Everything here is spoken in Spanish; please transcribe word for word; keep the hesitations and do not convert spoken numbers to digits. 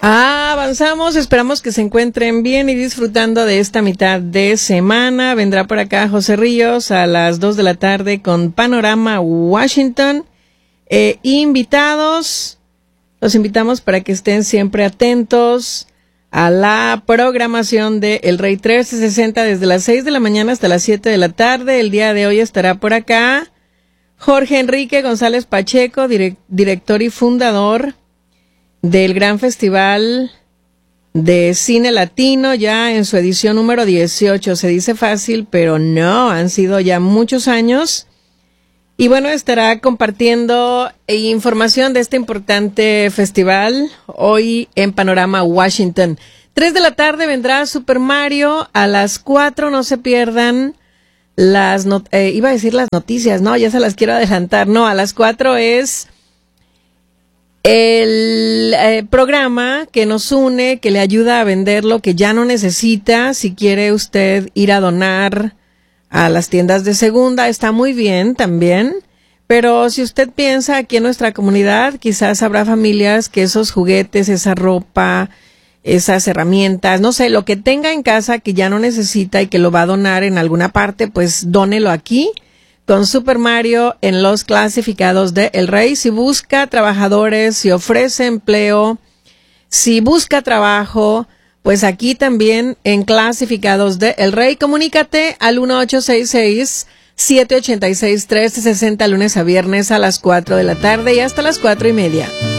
Ah, avanzamos, esperamos que se encuentren bien y disfrutando de esta mitad de semana. Vendrá por acá José Ríos a las dos de la tarde con Panorama Washington. Eh, invitados, los invitamos para que estén siempre atentos a la programación de El Rey trescientos sesenta desde las seis de la mañana hasta las siete de la tarde. El día de hoy estará por acá Jorge Enrique González Pacheco, direct, director y fundador del Gran Festival de Cine Latino, ya en su edición número dieciocho. Se dice fácil, pero no, han sido ya muchos años. Y bueno, estará compartiendo información de este importante festival hoy en Panorama Washington. Tres de la tarde vendrá Super Mario, a las cuatro no se pierdan las, not- eh, iba a decir las noticias, no, ya se las quiero adelantar, no, a las cuatro es el eh, programa que nos une, que le ayuda a vender lo que ya no necesita. Si quiere usted ir a donar a las tiendas de segunda, está muy bien también. Pero si usted piensa aquí en nuestra comunidad, quizás habrá familias que esos juguetes, esa ropa, esas herramientas, no sé, lo que tenga en casa que ya no necesita y que lo va a donar en alguna parte, pues dónelo aquí con Super Mario en los clasificados de El Rey. Si busca trabajadores, si ofrece empleo, si busca trabajo, pues aquí también en clasificados de El Rey. Comunícate al uno ocho seis seis, siete ocho seis, uno tres seis cero, lunes a viernes a las cuatro de la tarde y hasta las cuatro y media.